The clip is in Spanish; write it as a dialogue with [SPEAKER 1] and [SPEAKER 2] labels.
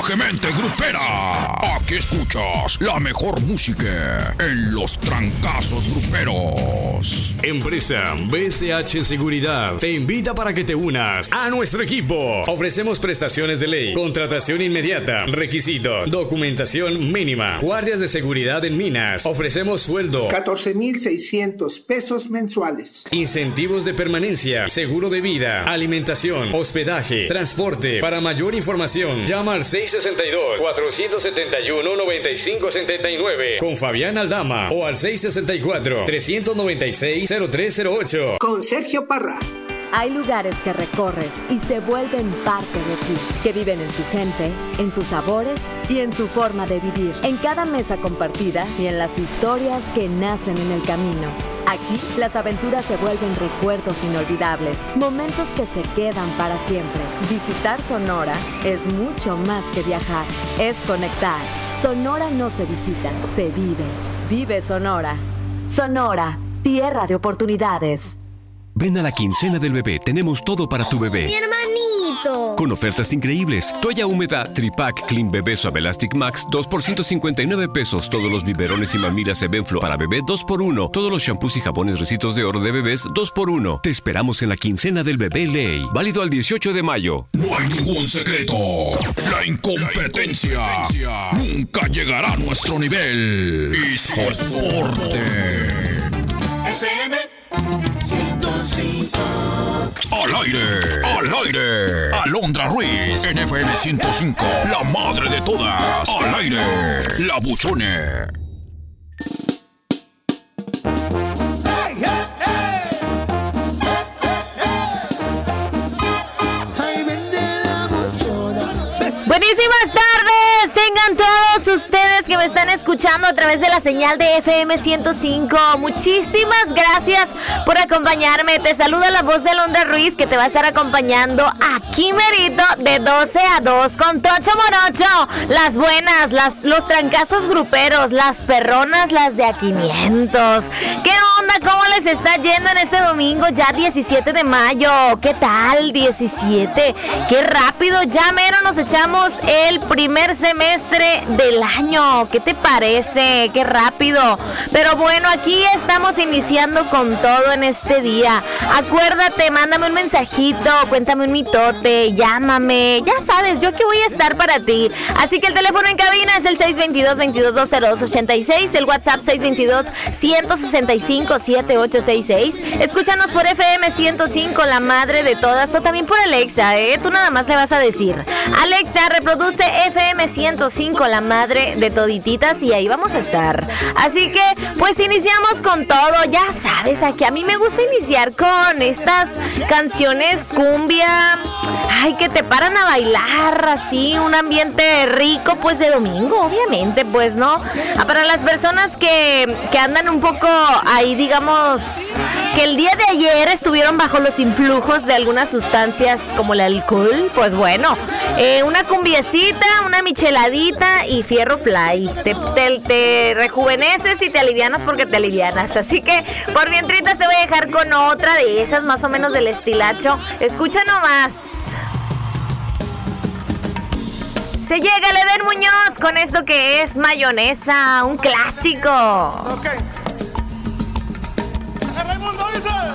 [SPEAKER 1] salvajemente grupera. Aquí escuchas la mejor música en los trancazos gruperos.
[SPEAKER 2] Empresa BCH Seguridad te invita para que te unas a nuestro equipo. Ofrecemos prestaciones de ley, contratación inmediata, requisitos, documentación mínima, guardias de seguridad en minas. Ofrecemos sueldo
[SPEAKER 3] 14,600 pesos mensuales.
[SPEAKER 2] Incentivos de permanencia, seguro de vida, alimentación, hospedaje, transporte. Para mayor información, llama al 662-471-9579 con Fabián Aldama o al 664-396-0308
[SPEAKER 3] con Sergio Parra.
[SPEAKER 4] Hay lugares que recorres y se vuelven parte de ti, que viven en su gente, en sus sabores y en su forma de vivir, en cada mesa compartida y en las historias que nacen en el camino. Aquí, las aventuras se vuelven recuerdos inolvidables, momentos que se quedan para siempre. Visitar Sonora es mucho más que viajar, es conectar. Sonora no se visita, se vive. Vive Sonora. Sonora, tierra de oportunidades.
[SPEAKER 5] Ven a la quincena del bebé, tenemos todo para tu bebé.
[SPEAKER 6] ¡Mi hermanito!
[SPEAKER 5] Con ofertas increíbles. Toalla húmeda Tripack Clean Bebé Suave Elastic Max 2 por 159 pesos. Todos los biberones y mamilas Evenflo para bebé 2x1. Todos los shampoos y jabones Recitos de Oro de bebés 2x1. Te esperamos en la quincena del bebé Ley. Válido al 18 de mayo.
[SPEAKER 1] No hay ningún secreto. La incompetencia nunca llegará a nuestro nivel. Y soporte.
[SPEAKER 7] FM 105.
[SPEAKER 1] Al aire, Alondra Ruiz, en FM 105, la madre de todas, al aire, la buchona.
[SPEAKER 8] Buenísimas tardes, tengan todos ustedes que me están escuchando a través de la señal de FM 105. Muchísimas gracias por acompañarme. Te saluda la voz de Alondra Ruiz, que te va a estar acompañando aquí merito de 12 a 2 con Tocho Morocho. Las buenas, los trancazos gruperos, las perronas, las de a 500. ¿Qué onda? ¿Cómo les está yendo en este domingo ya 17 de mayo? ¿Qué tal 17? Qué rápido, ya mero nos echamos el primer semestre del año. ¿Qué te parece? Qué rápido. Pero bueno, aquí estamos iniciando con todo en este día. Acuérdate, mándame un mensajito, cuéntame un mitote, llámame. Ya sabes, yo aquí voy a estar para ti. Así que el teléfono en cabina es el 622-2202-86, el WhatsApp 622-165-7866. Escúchanos por FM 105, la madre de todas, o también por Alexa, Tú nada más le vas a decir: Alexa, reproduce FM 105, la madre de todititas, y ahí vamos a estar. Así que, pues iniciamos con todo. Ya sabes, aquí a mí me gusta iniciar con estas canciones cumbia, ay, que te paran a bailar, así, un ambiente rico, pues de domingo, obviamente, pues, ¿no? Para las personas que andan un poco ahí, digamos, que el día de ayer estuvieron bajo los influjos de algunas sustancias como el alcohol, pues bueno, una cumbiecita, una micheladita y fierro fly. Te rejuveneces y te alivianas porque te alivianas. Así que por mientritas te voy a dejar con otra de esas, más o menos del estilacho. Escucha nomás. Se llega el Eden Muñoz con esto que es mayonesa, un clásico.
[SPEAKER 9] Okay.